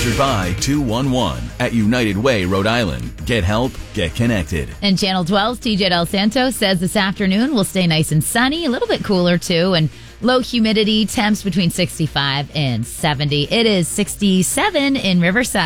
Sponsored by 211 at United Way, Rhode Island. Get help, get connected. And Channel 12's TJ Del Santo says this afternoon will stay nice and sunny, a little bit cooler too, and low humidity, temps between 65 and 70. It is 67 in Riverside.